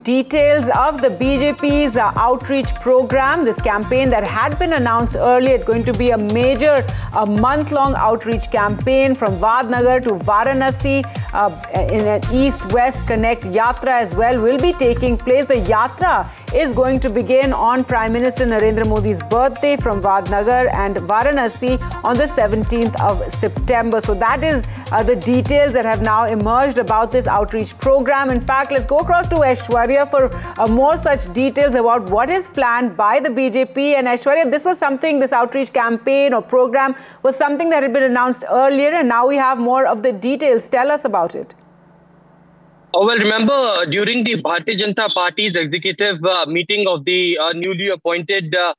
Details of the BJP's outreach program, this campaign that had been announced earlier. It's going to be a major month-long outreach campaign from Vadnagar to Varanasi in an East-West Connect Yatra as well will be taking place. The Yatra is going to begin on Prime Minister Narendra Modi's birthday from Vadnagar and Varanasi on the 17th of September. So that is the details that have now emerged about this outreach program. In fact, let's go across to Aishwarya for more such details about what is planned by the BJP. And Aishwarya, this outreach campaign or program was something that had been announced earlier, and now we have more of the details. Tell us about it. Oh, well, remember during the Bharatiya Janata Party's executive meeting of the newly appointed the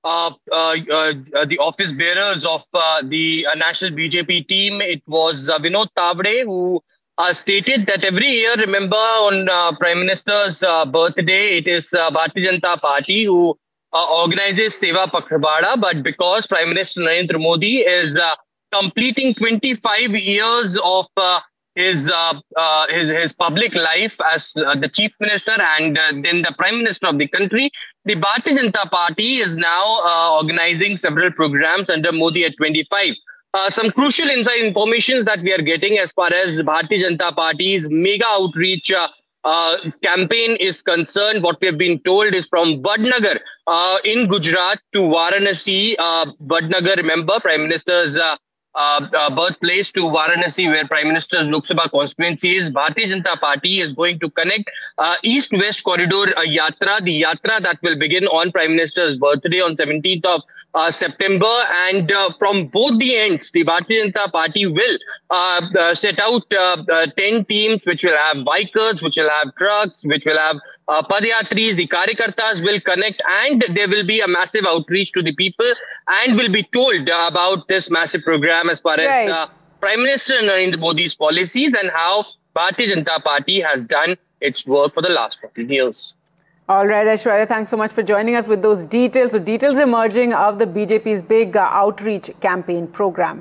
office bearers of the national BJP team, it was Vinod Tavade who stated that every year, remember, on Prime Minister's birthday, it is Bharatiya Janata Party who organizes Seva Pakhwada. But because Prime Minister Narendra Modi is completing 25 years of his public life as the Chief Minister and then the Prime Minister of the country, the Bharatiya Janata Party is now organizing several programs under Modi at 25. Some crucial inside information that we are getting as far as Bharatiya Janata Party's mega outreach campaign is concerned. What we have been told is from Vadnagar in Gujarat to Varanasi. Vadnagar, remember, Prime Minister's birthplace, to Varanasi, where Prime Minister's Lok Sabha constituency is. Bharatiya Janata Party is going to connect East-West Corridor Yatra, the Yatra that will begin on Prime Minister's birthday on 17th of September. And from both the ends, the Bharatiya Janata Party will set out 10 teams, which will have bikers, which will have trucks, which will have Padyatris. The Karyakartas will connect, and there will be a massive outreach to the people and will be told about this massive program as far as Prime Minister Narendra Modi's policies and how Bharatiya Janata Party has done its work for the last 14 years. All right, Aishwarya, thanks so much for joining us with those details. So details emerging of the BJP's big outreach campaign program.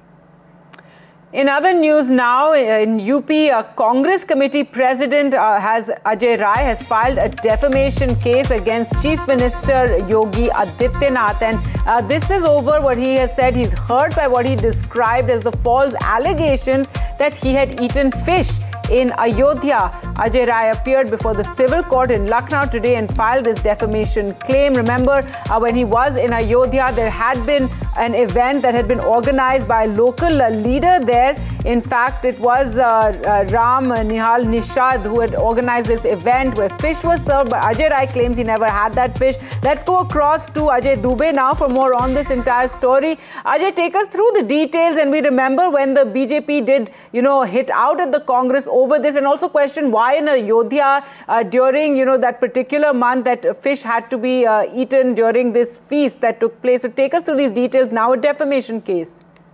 In other news now, in UP, a Congress committee president Ajay Rai has filed a defamation case against Chief Minister Yogi Adityanath. And this is over what he has said. He's hurt by what he described as the false allegations that he had eaten fish in Ayodhya. Ajay Rai appeared before the civil court in Lucknow today and filed this defamation claim. Remember, when he was in Ayodhya, there had been an event that had been organized by a local leader there. In fact, it was Ram Nihal Nishad who had organized this event where fish was served, but Ajay Rai claims he never had that fish. Let's go across to Ajay Dubey now for more on this entire story. Ajay, take us through the details. And we remember when the BJP did, hit out at the Congress over this, and also question why in Ayodhya during, that particular month that fish had to be eaten during this feast that took place. So take us through these details now, a defamation case.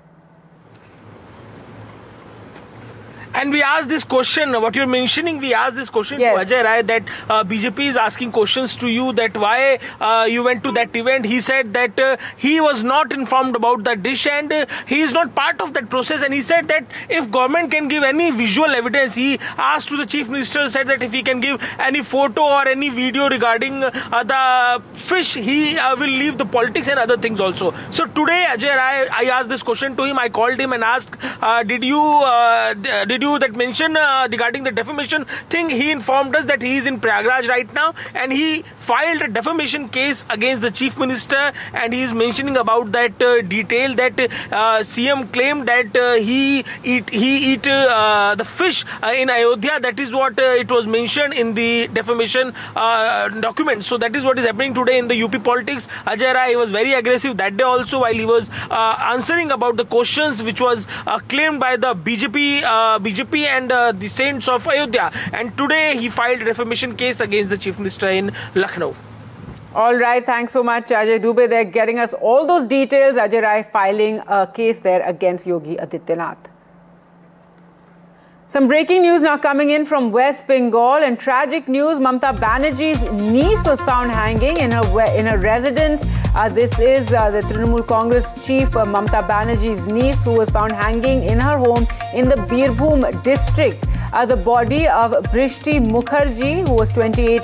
And we asked this question, what you're mentioning, we asked this question to Ajay Rai that BJP is asking questions to you that why you went to that event. He said that he was not informed about the dish and he is not part of that process. And he said that if government can give any visual evidence, he asked to the Chief Minister, said that if he can give any photo or any video regarding the fish, he will leave the politics and other things also. So today, Ajay Rai, I asked this question to him. I called him and asked, did you that mention regarding the defamation thing? He informed us that he is in Prayagraj right now and he filed a defamation case against the Chief Minister, and he is mentioning about that detail that CM claimed that he eat the fish in Ayodhya. That is what it was mentioned in the defamation document. So that is what is happening today in the UP politics. Ajay Rai was very aggressive that day also while he was answering about the questions which was claimed by the BJP and the saints of Ayodhya. And today he filed a defamation case against the Chief Minister in Lucknow. All right, thanks so much, Ajay Dubey. They're getting us all those details. Ajay Rai filing a case there against Yogi Adityanath. Some breaking news now coming in from West Bengal, and tragic news. Mamata Banerjee's niece was found hanging in her residence. This is the Trinamool Congress chief, Mamata Banerjee's niece, who was found hanging in her home in the Birbhum district. the body of Brishti Mukherjee, who was 28